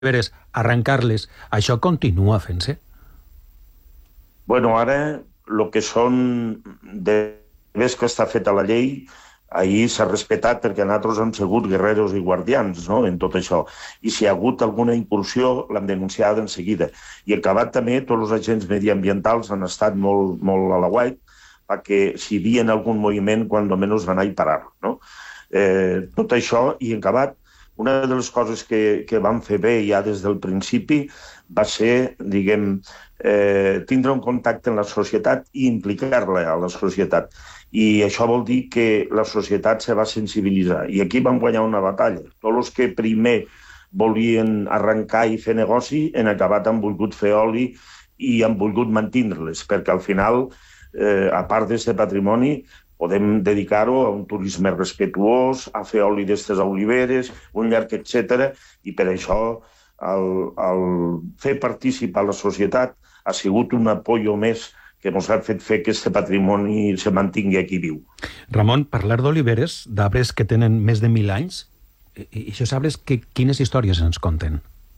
oliveres, arrencar-les, això continua fent-se? Bueno, ara, el que són, de ves que està feta la llei, ahir s'ha respectat perquè nosaltres hem sigut guerreros i guardians, no?, en tot això. I si hi ha hagut alguna incursió, l'hem denunciada en seguida. I acabat també, tots els agents mediambientals han estat molt, molt a la guait perquè si hi havia algun moviment, quan almenys van anar a parar, no? Tot això, i acabat, una de les coses que vam fer bé ja des del principi va ser, diguem, tindre un contacte amb la societat i implicar-la a la societat. I això vol dir que la societat se va sensibilitzar. I aquí vam guanyar una batalla. Tots els que primer volien arrencar i fer negoci, en acabat han volgut fer oli i han volgut mantenir-les, perquè al final, a part d'aquest patrimoni, podem dedicar-ho a un turisme respetuós, a fer oli d'estes oliveres, un llarg, etc. I per això el fer participar la societat ha sigut un apoyo més que ens ha fet fer que aquest patrimoni se mantingui aquí viu. Ramon, parlar d'oliveres, d'arbres que tenen més de 1.000 anys, i aquests arbres, quines històries ens conten?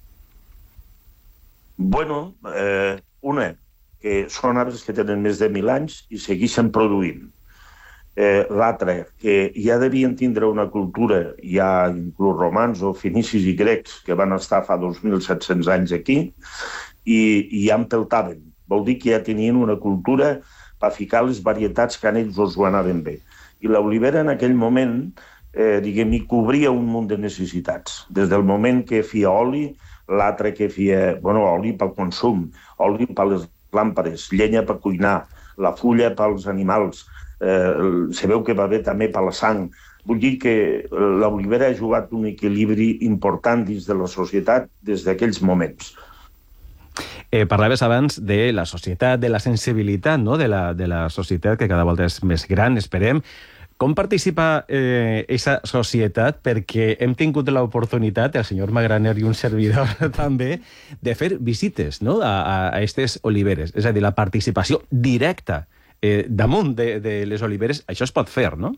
Bueno, una, que són arbres que tenen més de 1.000 anys i segueixen produint. L'altre, que ja devien tindre una cultura, ja inclús romans o fenicis i grecs, que van estar fa 2.700 anys aquí, i ja empeltaven. Vol dir que ja tenien una cultura per ficar les varietats que a ells els ho anaven bé. I l'olivera en aquell moment, diguem, hi cobria un munt de necessitats. Des del moment que feia oli, l'altre que feia, bueno, oli pel consum, oli per les làmpades, llenya per cuinar, la fulla pels animals, se veu que va bé també per la sang. Vull dir que l'olivera ha jugat un equilibri important dins de la societat des d'aquells moments. Parlaves abans de la societat, de la sensibilitat, no?, de la societat, que cada volta és més gran, esperem. Com participa aquesta societat? Perquè hem tingut l'oportunitat, el senyor Magraner i un servidor també, de fer visites, no?, a aquestes oliveres. És a dir, la participació directa damunt de les oliveres, això es pot fer, no?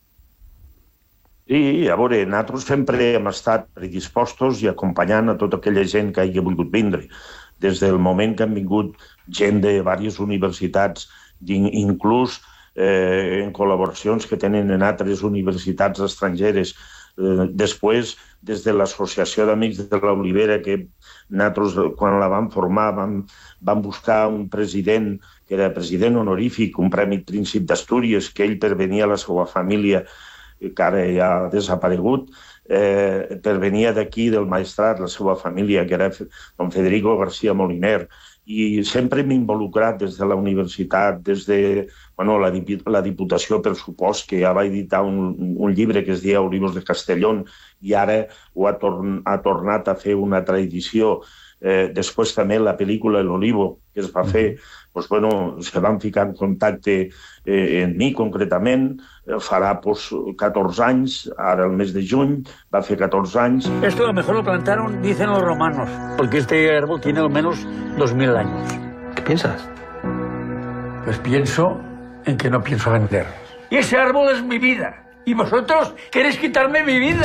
Sí, a veure, nosaltres sempre hem estat predispostos i acompanyant a tota aquella gent que hagi volgut vindre. Des del moment que han vingut gent de diverses universitats, inclús en col·laboracions que tenen en altres universitats estrangeres. Després, des de l'Associació d'Amics de l'Olivera, que nosaltres, quan la vam formar, vam buscar un president, que era president honorífic, un Premi Príncip d'Astúries, que ell pervenia a la seva família, que ara ja ha desaparegut, pervenia d'aquí, del Maestrat, la seva família, que era don Federico García Moliner, i sempre m'he involucrat des de la universitat, des de la Diputació, per supost, que ja va editar un llibre que es deia Olivos de Castellón, i ara ho ha tornat a fer una altra edició. Després també la pel·lícula L'Olivo, que es va fer, se van ficar en contacte en mi concretament, farà 14 anys, ara el mes de juny, va fer 14 anys. Esto a lo mejor lo plantaron, dicen los romanos, porque este árbol tiene al menos 2000 años. ¿Qué piensas? Pues pienso en que no pienso vender. Y ese árbol es mi vida. Y vosotros queréis quitarme mi vida.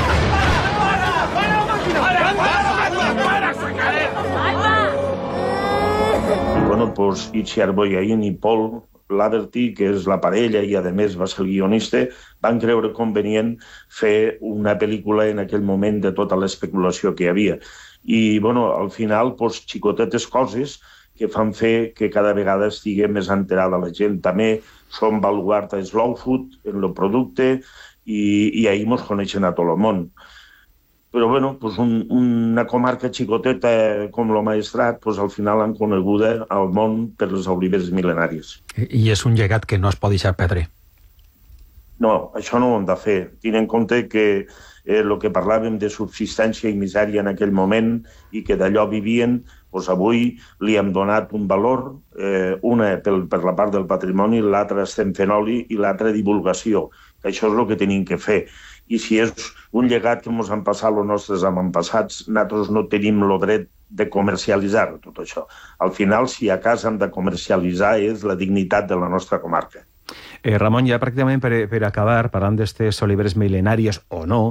Bueno, pues Itziar Boyain i Paul Laverty, que és la parella i a més va ser el guionista, van creure convenient fer una pel·lícula en aquell moment de tota l'especulació que hi havia. I, bueno, al final, pues, xicotetes coses que fan fer que cada vegada estigui més enterada la gent. També som baluart a Slow Food, en el producte, i ahir ens coneixen a tot el món. Però, bueno, pues una comarca xicoteta com el Maestrat, pues, al final han coneguda al món per les oliveres mil·lenàries. I és un llegat que no es pot deixar perdre. No, això no ho hem de fer. Tenint en compte que el que parlàvem de subsistència i misèria en aquell moment i que d'allò vivien, doncs avui li hem donat un valor, una per la part del patrimoni, l'altra estem fent oli i l'altra divulgació. Això és el que tenim que fer. I si és un llegat que ens han passat els nostres avantpassats, nosaltres no tenim el dret de comercialitzar tot això. Al final, si a casa hem de comercialitzar, és la dignitat de la nostra comarca. Ramon, ja pràcticament per acabar, parlant d'aquestes oliveres mil·lenàries o no,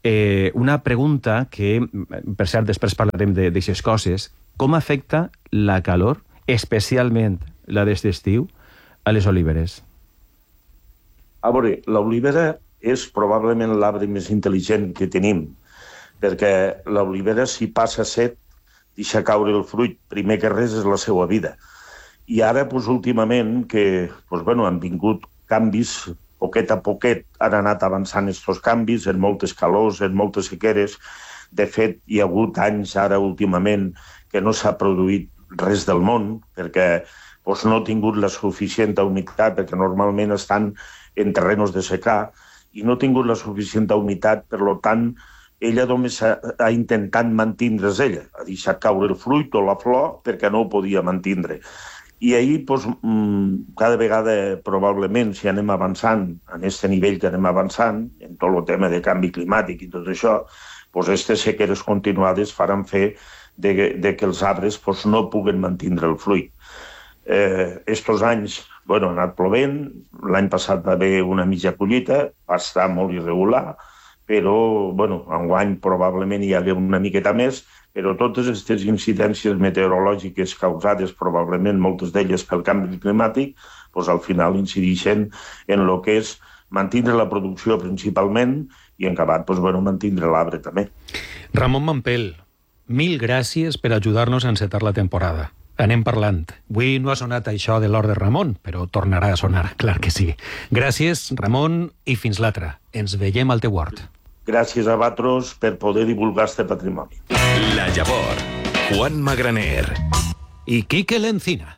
una pregunta que, per cert, després parlarem d'aixes coses. Com afecta la calor, especialment la d'aquest estiu, a les oliveres? A veure, l'olivera és probablement l'arbre més intel·ligent que tenim, perquè l'olivera, si passa set, deixa caure el fruit. Primer que res és la seva vida. I ara, últimament, que han vingut canvis, poquet a poquet han anat avançant aquests canvis, en moltes calors, en moltes sequeres. De fet, hi ha hagut anys ara últimament que no s'ha produït res del món, perquè no ha tingut la suficient humitat, perquè normalment estan en terrenos de secà, i no ha tingut la suficient humitat, per tant, ella només ha intentat mantindre's ella, ha deixat caure el fruit o la flor perquè no ho podia mantindre. I ahir, cada vegada, probablement, si anem avançant en aquest nivell que anem avançant, en tot el tema de canvi climàtic i tot això, aquestes sequeres continuades faran fer que els arbres no puguen mantindre el fruit. Estos anys ha anat plovent, l'any passat va haver una mitja collita, va estar molt irregular, però enguany probablement hi hagué una miqueta més, però totes aquestes incidències meteorològiques causades probablement moltes d'elles pel canvi climàtic, al final incideixen en el que és mantindre la producció principalment i en acabat mantindre l'arbre també. Ramon Mampel, mil gràcies per ajudar-nos a encetar la temporada. Anem parlant. Avui no ha sonat això de l'Hort de Ramon, però tornarà a sonar, clar que sí. Gràcies, Ramon, i fins l'altre. Ens veiem al teu hort. Gràcies a vosaltres per poder divulgar este patrimoni. La Llavor, Juan Magraner i Quique Lencina.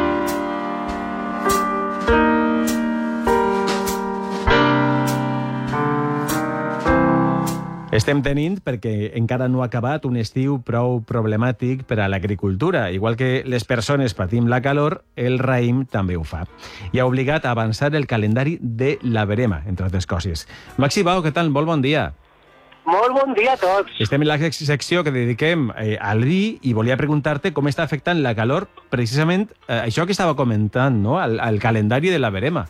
Estem tenint, perquè encara no ha acabat, un estiu prou problemàtic per a l'agricultura. Igual que les persones patim la calor, el raïm també ho fa. I ha obligat a avançar el calendari de la verema, entre altres coses. Maxi Bau, què tal? Molt bon dia. Molt bon dia a tots. Estem en la secció que dediquem al vi i volia preguntar-te com està afectant la calor precisament això que estava comentant, no? al calendari de la verema.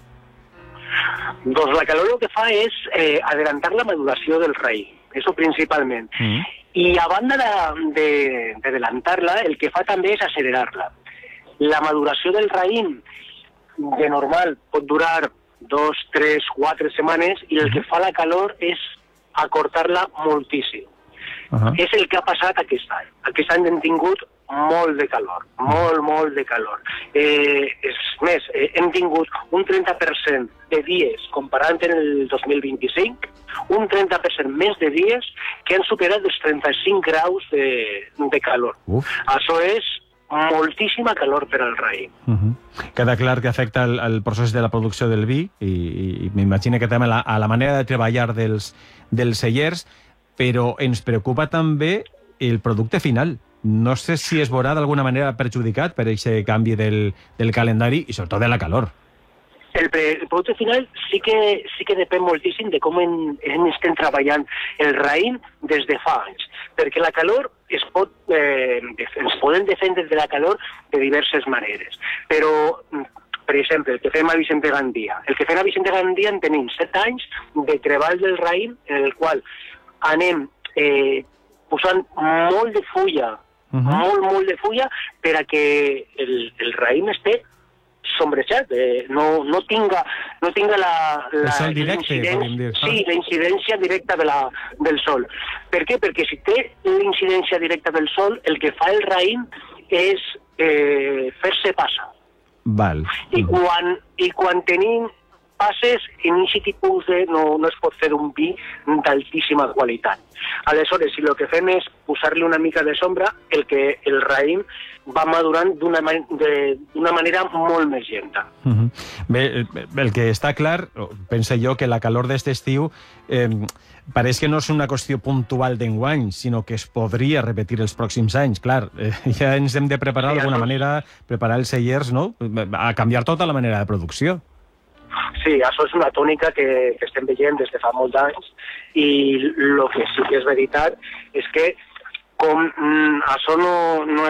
Doncs la calor el que fa és adelantar la maduració del raïm. Eso principalment. I a banda d'adelantar-la, el que fa també és accelerar-la. La maduració del raïm, de normal, pot durar 2, 3, 4 setmanes i el que fa la calor és acortar-la moltíssim. És el que ha passat aquest any. Aquest any hem tingut molt de calor, molt de calor. És més, hem tingut un 30% de dies, comparant en el 2025, un 30% més de dies que han superat els 35 graus de calor. Això és moltíssima calor per al raïm. Queda clar que afecta el procés de la producció del vi i m'imagino que també a la manera de treballar dels cellers, però ens preocupa també el producte final. No sé si es veurà d'alguna manera perjudicat per aquest canvi del calendari i sobretot de la calor. El producte final sí que depèn moltíssim de com estem treballant el raïm des de fa anys, perquè la calor ens podem defendre de la calor de diverses maneres. Però, per exemple, el que fem a Vicente Gandia. El que fem a Vicente Gandia en tenim 7 anys de treball del raïm en el qual anem posant molt de fulla, molt de fulla, per a que el raïm esté sombrejat, no tinga el sol directe, podem dir. Sí, la incidència directa del sol. Per què? Perquè si té la incidència directa del sol, el que fa el raïm és fer-se passa. Val. I quan tenim passes, en aquest tipus no es pot fer un vi d'altíssima qualitat. Aleshores, si el que fem és posar-li una mica de sombra, el raïm va madurant d'una manera molt més lenta. Bé, el que està clar, penso jo, que la calor d'aquest estiu pareix que no és una qüestió puntual d'enguany, sinó que es podria repetir els pròxims anys. Clar, ja ens hem de preparar d'alguna manera, preparar els cellers, no?, a canviar tota la manera de producció. Sí, això és una tònica que estem veient des de fa molts anys i el que sí que és veritat és que com això no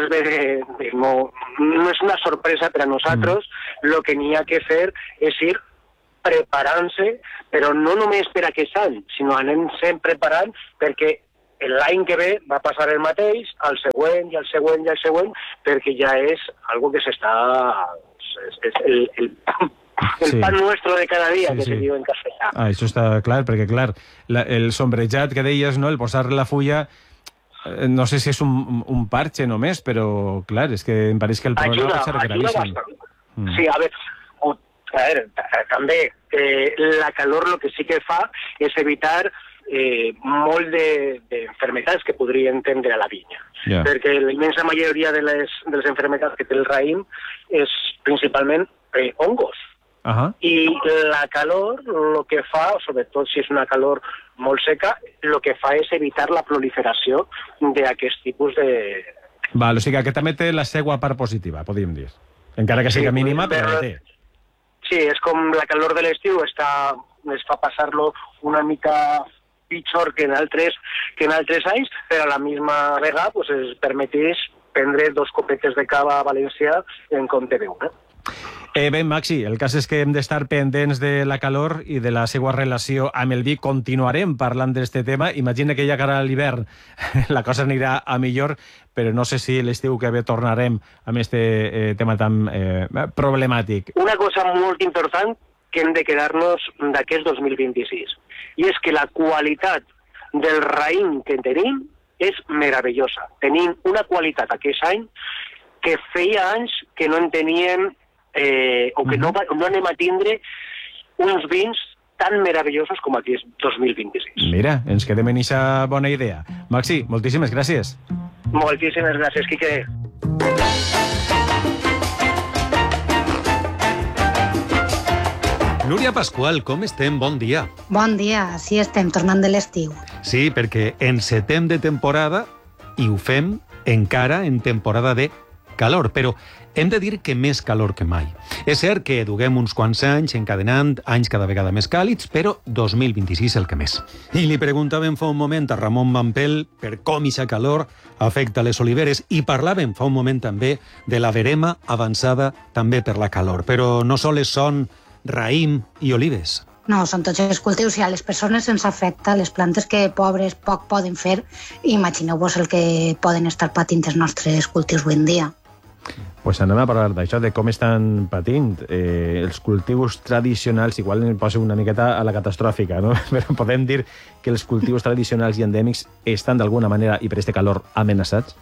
és una sorpresa per a nosaltres, el que n'hi ha que fer és ir preparant-se, però no només per aquest any, sinó anem sempre preparant perquè l'any que ve va passar el mateix, el següent i el següent i el següent, perquè ja és algo que s'està... És el pan nuestro de cada dia, que se diu en castellà. Això està clar, perquè, clar, el sombrejat que deies, no?, el posar la fulla, no sé si és un parche només, però, clar, és que em pareix que el problema va ser gravíssim. Sí, a ver, també la calor lo que sí que fa és evitar molt d'enfermetats que podrien tendre a la vinya. Perquè la immensa majoria de les enfermetats que té el raïm és principalment hongos. I la calor lo que fa, sobretot si és una calor molt seca, lo que fa és evitar la proliferació d'aquest tipus de... Val, o sigui que també té la seva part positiva, podríem dir. Encara que sigui mínima, però la té. Sí, és com la calor de l'estiu, es fa passar-lo una mica pitjor que en altres anys, però a la misma vegada pues, es permetís prendre 2 copetes de cava a València en compte d'1. Bé, Maxi, el cas és que hem d'estar pendents de la calor i de la seva relació amb el vi. Continuarem parlant d'aquest tema. Imagina que ja cara a l'hivern la cosa anirà a millor, però no sé si l'estiu que ve tornarem amb aquest tema tan problemàtic. Una cosa molt important que hem de quedar-nos d'aquest 2026, i és que la qualitat del raïm que tenim és meravellosa. Tenim una qualitat aquest any que feia anys que no en teníem o que no anem a tindre uns vins tan meravellosos com aquest 2026. Mira, ens quedem en aquesta bona idea. Maxi, moltíssimes gràcies. Moltíssimes gràcies, Quique. Núria Pascual, com estem? Bon dia. Bon dia, sí estem tornant de l'estiu. Sí, perquè encetem de temporada i ho fem encara en temporada de calor, però hem de dir que més calor que mai. És cert que duguem uns quants anys encadenant anys cada vegada més càlids, però 2026 el que més. I li preguntàvem fa un moment a Ramon Mampel per com aquesta calor afecta les oliveres i parlàvem fa un moment també de la verema avançada també per la calor. Però no sols són raïm i olives. No, són tots els cultius i a les persones ens afecta les plantes que pobres poc poden fer. Imagineu-vos el que poden estar patint els nostres cultius avui en dia. Pues anem a parlar d'això, de com estan patint els cultius tradicionals. Igual em poso una miqueta a la catastròfica, no? Però podem dir que els cultius tradicionals i endèmics estan d'alguna manera, i per aquest calor, amenaçats?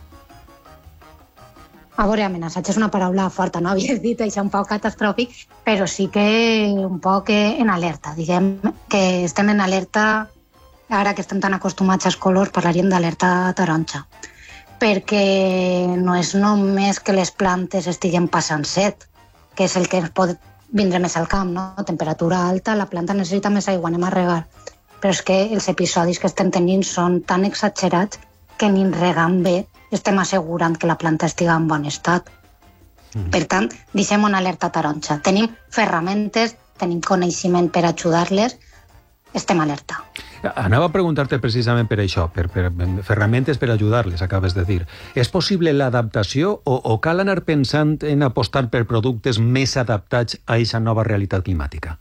A veure, amenaçats és una paraula forta, no? Havies dit això un poc catastròfic, però sí que un poc en alerta. Diguem que estem en alerta, ara que estem tan acostumats als colors, parlaríem d'alerta taronja. Perquè no és només que les plantes estiguen passant set, que és el que ens pot vindre més al camp, no? Temperatura alta, la planta necessita més aigua, anem a regar. Però és que els episodis que estem tenint són tan exagerats que ni regant bé estem assegurant que la planta estigui en bon estat. Per tant, deixem una alerta taronja. Tenim ferramentes, tenim coneixement per ajudar-les, estem alerta. Anava a preguntar-te precisament per això, per ferramentes per ajudar-les, acabes de dir. És possible l'adaptació o cal anar pensant en apostar per productes més adaptats a aquesta nova realitat climàtica?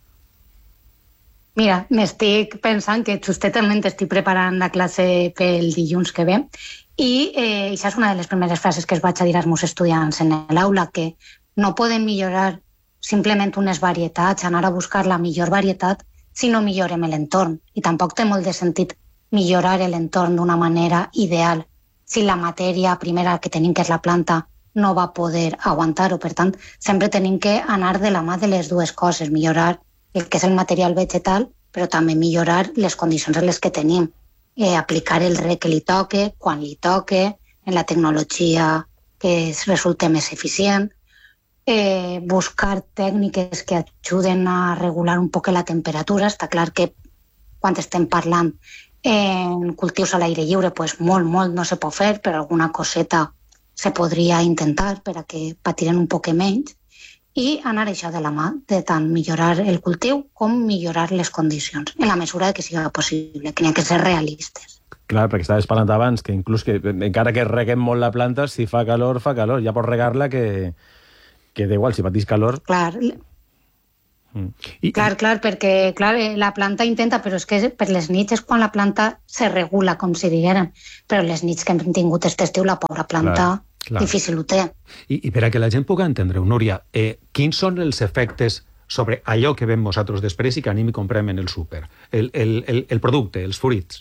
Mira, m'estic pensant que justament estic preparant la classe pel dilluns que ve i això és una de les primeres frases que es vaig a dir als meus estudiants en l'aula, que no podem millorar simplement unes varietats, anar a buscar la millor varietat, si no millorem l'entorn. I tampoc té molt de sentit millorar l'entorn d'una manera ideal si la matèria primera que tenim, que és la planta, no va poder aguantar-ho. Per tant, sempre tenim que anar de la mà de les dues coses, millorar el que és el material vegetal, però també millorar les condicions en les que tenim. Aplicar el reg que li toque, quan li toque, en la tecnologia que resulta més eficient, buscar tècniques que ajuden a regular un poc la temperatura. Està clar que quan estem parlant en cultius a l'aire lliure, pues molt no se pot fer, però alguna coseta se podria intentar per a que patiren un poc menys, i anar això de la mà, de tant millorar el cultiu com millorar les condicions, en la mesura que sigui possible, que n'hi ha que ser realistes. Clar, perquè estaves parlant abans que inclús que encara que reguem molt la planta, si fa calor, ja pots regar-la que da igual, si patís calor... Clar, Clar, perquè la planta intenta, però és que per les nits és quan la planta se regula, com si digueren. Però les nits que hem tingut aquest estiu, la pobra planta difícil ho té. I per a que la gent pugui entendre-ho, Núria, quins són els efectes sobre allò que veiem nosaltres després i que anem i comprem en el súper? El producte, els fruits.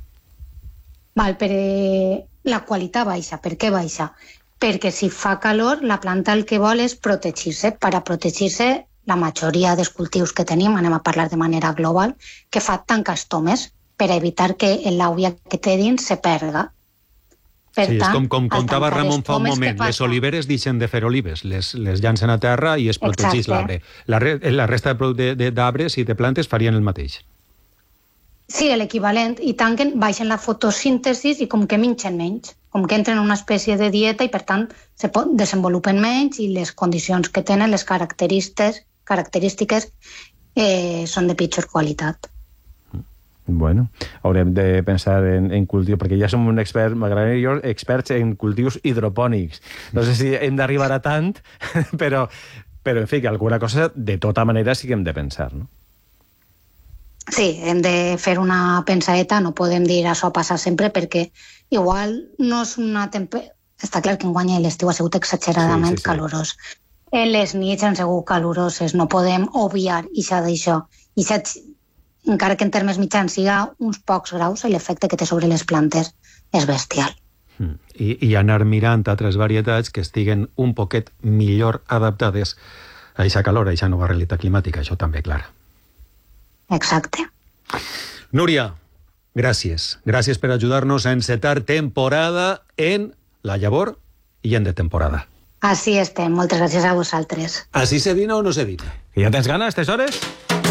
La qualitat baixa. Per què baixa? Perquè si fa calor, la planta el que vol és protegir-se. Per a protegir-se, la majoria dels cultius que tenim, anem a parlar de manera global, que fa tancar estomes per evitar que l'àvia que té dins se perda. Sí, és com contava Ramon fa un moment, les oliveres deixen de fer olives, les llancen a terra i es protegeix l'arbre. La resta d'arbres i de plantes farien el mateix. Sí, l'equivalent, i tanquen, baixen la fotosíntesi i com que mengen menys, com que entren en una espècie de dieta i per tant se desenvolupen menys i les condicions que tenen, les característiques són de pitjor qualitat. Bueno, haurem de pensar en cultius, perquè ja som un expert, m'agradaria jo, experts en cultius hidropònics. No sé si hem d'arribar a tant, però en fi, que alguna cosa de tota manera sí que hem de pensar, no? Sí, hem de fer una pensadeta, no podem dir això passa sempre, perquè igual no és una temperatura... Està clar que enguany l'estiu ha sigut exageradament calorós. En les nits han sigut caloroses, no podem obviar d'això. Encara que en termes mitjans siga uns pocs graus, l'efecte que té sobre les plantes és bestial. I anar mirant altres varietats que estiguen un poquet millor adaptades a aquesta calor, a aquesta nova realitat climàtica, això també, clar. Exacte. Núria, gràcies. Gràcies per ajudar-nos a encetar temporada en La Llavor i en De Temporada. Així estem. Moltes gràcies a vosaltres. Així se vina o no se vina? Que ja tens ganes, aquestes hores?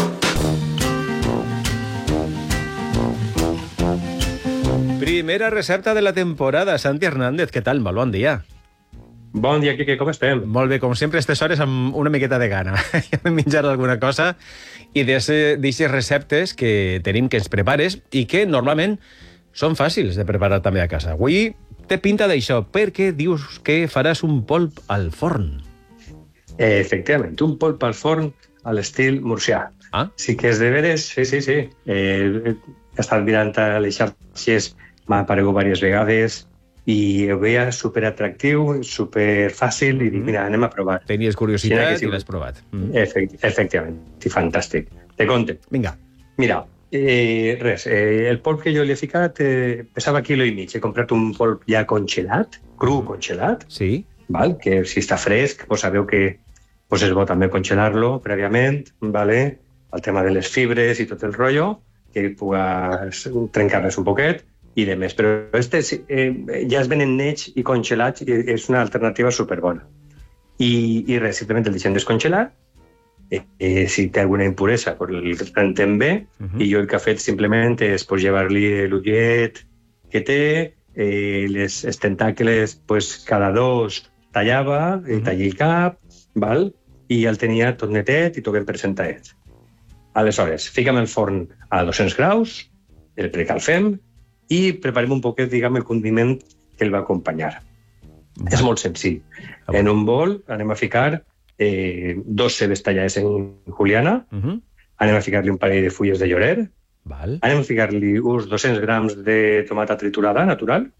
Primera recepta de la temporada. Santi Hernández, què tal? Molt bon dia. Bon dia, Quique, com estem? Molt bé, com sempre, aquestes hores amb una miqueta de gana. Ja m'he menjat alguna cosa i d'aquestes receptes que tenim que ens prepares i que normalment són fàcils de preparar també a casa. Avui té pinta d'això, perquè dius que faràs un polp al forn. Efectivament, un polp al forn a l'estil murcià. Sí que és de veres, sí. He estat mirant a les xarxes, m'ha aparegut diverses vegades i ho veia superatractiu, superfàcil, i dic, mira, anem a provar. Tenies curiositat i l'has provat. Efectivament, i fantàstic. Te conte. Vinga. Mira, el polp que jo li he ficat pesava 1,5 quilos. He comprat un polp ja congelat, cru congelat, sí. Val? Que si està fresc, pues sabeu que pues és bo també congelar-lo prèviament, vale? El tema de les fibres i tot el rotllo, que pugues trencar-les un poquet, i de més. Però ja es venen nets i congelats i és una alternativa superbona. I res, simplement el deixem descongelar. Si té alguna impuresa, el rentem bé, i jo el que he fet simplement és llevar-li l'ullet que té, els tentacles cada 2 tallava, tallava el cap, val? I el tenia tot netet i tot ben presentadet. Aleshores, fica'm el forn a 200 graus, el precalfem i preparem un poquet, el condiment que el va acompanyar. És molt senzill. En un bol anem a ficar 2 cebes tallades en juliana, anem a ficar-li un parell de fulles de llorer, anem a ficar-li uns 200 grams de tomata triturada natural,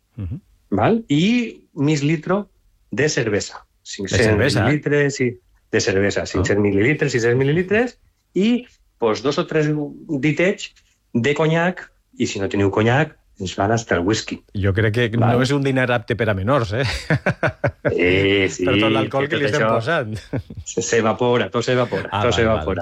i mig litro de cervesa. 500 mil·lilitres de cervesa, 500 mil·lilitres, 600 mil·lilitres, i 2 o 3 ditets de conyac, i si no teniu conyac, ens van hasta el whisky. Jo crec que no és un dinar apte per a menors, Sí. Per tot l'alcohol que li estem posant. S'evapora, tot s'evapora.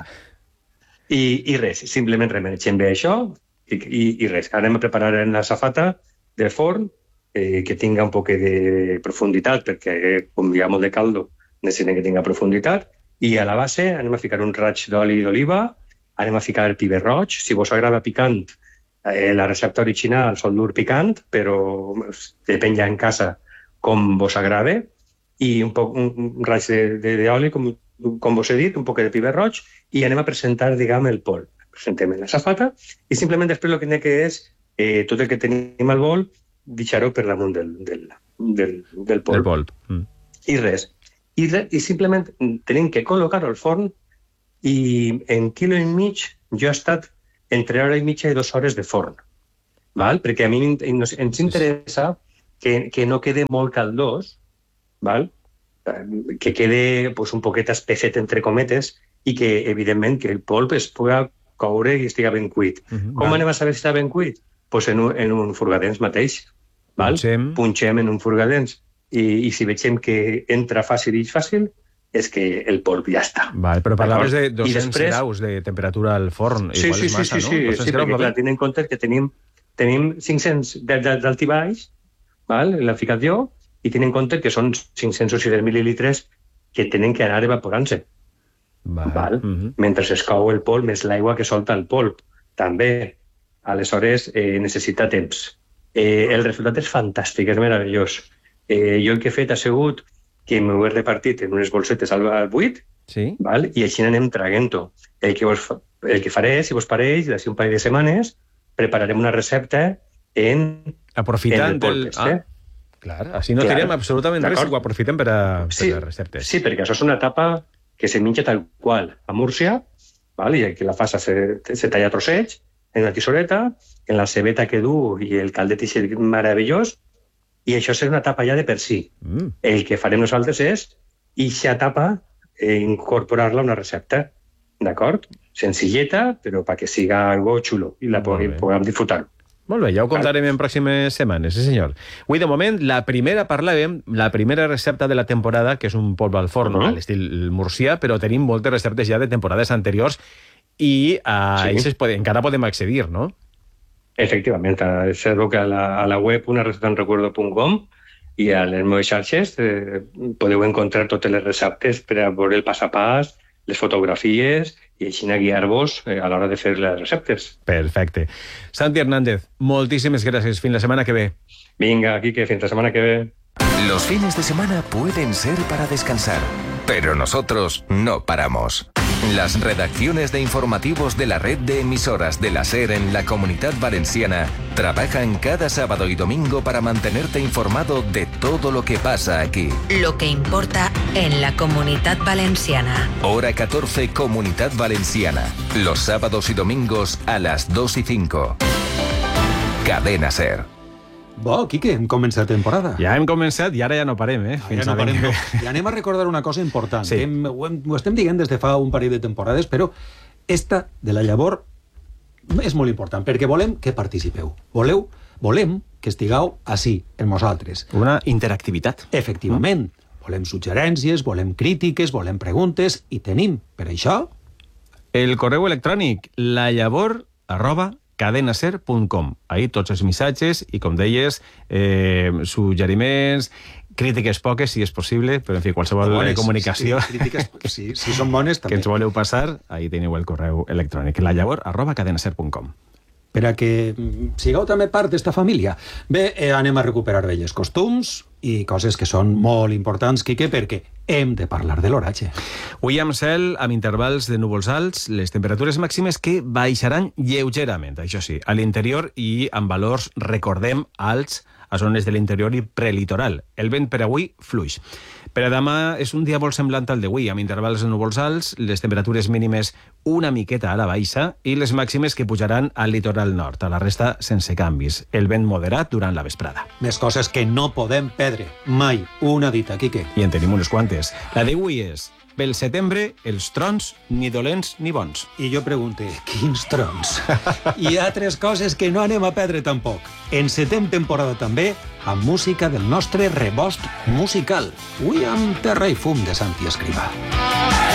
I res, simplement remenegem bé això, i res, anem a preparar en la safata del forn, que tinga un poc de profunditat, perquè com hi ha molt de caldo, necessitem que tinga profunditat, i a la base anem a ficar un raig d'oli d'oliva, anem a ficar piber roig, si vos agrada picant, la recepta original sol dur picant, però depèn ja en casa com vos agrada, i un raig d'oli, com vos he dit, un poc de piber roig, i anem a presentar, el polp. Presentem en la safata, i simplement després el que hem que és tot el que tenim al bol, deixar-ho per damunt del polp. I res. I simplement tenim que col·locar-ho al forn i en quilo i mig jo he estat entre hora i mitja i 2 hores de forn, val? Perquè a mi ens interessa que no quede molt caldós, val? Que quede pues, un poquet espesset entre cometes i que, evidentment, que el polp es pugui coure i estigui ben cuit. Com anem a saber si està ben cuit? Pues en un furgadens mateix. Val? Punxem en un furgadens i si veiem que entra fàcil i fàcil, és que el polp ja està. Val, però parlaves de 200 graus de temperatura al forn. Sí, igual és massa, no? Sí, perquè clar, tenint en compte que tenim 500 d'alt i baix, val? L'he ficat jo, i tenint en compte que són 500 o 600 mil·lilitres que tenen que anar evaporant-se. Val? Mentre es cou el polp, més l'aigua que solta el polp. També, aleshores, necessita temps. El resultat és fantàstic, és meravellós. Jo el que he fet ha sigut que m'ho he repartit en unes bolsetes al buit, val? I així anem traguent-ho. El que faré, si vos pareix, d'ací un parell de setmanes, prepararem una recepta aprofitant el polp. Clar, així no tirem absolutament res i ho aprofitem per a les receptes. Sí, perquè això és una tapa que se menja tal qual a Múrcia, val? I que la fasa se talla a trossets, en una tisoreta, en la cebeta que du i el caldet és meravellós, i això és una tapa ja de per si. El que farem nosaltres és, ixa tapa, incorporar-la a una recepta, d'acord? Senzilleta, però perquè siga algo xulo i la puguem disfrutar. Molt bé, ja ho contarem en pròximes setmanes, sí senyor. Avui, de moment, la primera recepta de la temporada, que és un polp al forn, a l'estil murcià, però tenim moltes receptes ja de temporades anteriors i a aquestes encara podem accedir, no? Efectivament, sabeu que a la web unarecetaenrecuerdo.com i a les meves xarxes podeu encontrar totes les receptes per a veure el pas a pas, les fotografies i així guiar-vos a l'hora de fer les receptes. Perfecte. Santi Hernández, moltíssimes gràcies. Fins la setmana que ve. Vinga, Quique, fins la setmana que ve. Los fines de semana pueden ser para descansar, pero nosotros no paramos. Las redacciones de informativos de la red de emisoras de la SER en la Comunidad Valenciana trabajan cada sábado y domingo para mantenerte informado de todo lo que pasa aquí. Lo que importa en la Comunidad Valenciana. Hora 14, Comunidad Valenciana. Los sábados y domingos a las 2:05. Cadena SER. Bo, Quique, hem començat temporada. Ja hem començat i ara ja no parem, Ja no parem, no. I anem a recordar una cosa important. Sí. Ho estem dient des de fa un parell de temporades, però esta de la llavor és molt important, perquè volem que participeu. Volem que estigueu així, en nosaltres. Una interactivitat. Efectivament. Volem suggerències, volem crítiques, volem preguntes, i tenim, per això... El correu electrònic lallavor@cadenaser.com. Ahí tots els missatges i, com deies, suggeriments, crítiques poques, si és possible, però, en fi, qualsevol comunicació... Sí, crítiques, si són bones, també. Que ens voleu passar, ahí teniu el correu electrònic, lallavor@cadenaser.com. Per a que sigueu també part d'esta família. Bé, anem a recuperar velles costums i coses que són molt importants, Quique, perquè hem de parlar de l'oratge. Avui amb cel, amb intervals de núvols alts, les temperatures màximes que baixaran lleugerament, això sí, a l'interior i amb valors, recordem, alts a zones de l'interior i prelitoral. El vent per avui, fluix. Per a demà és un dia molt semblant al d'avui, amb intervals de núvols alts, les temperatures mínimes una miqueta a la baixa i les màximes que pujaran al litoral nord, a la resta sense canvis. El vent moderat durant la vesprada. Més coses que no podem perdre. Mai una dita, Quique. I en tenim unes quantes. La d'avui és: pel setembre, els trons ni dolents ni bons. I jo pregunte, quins trons? Hi ha altres coses que no anem a perdre tampoc. Encetem temporada també amb música del nostre rebost musical. Avui amb Terra i fum de Santi Escrivà.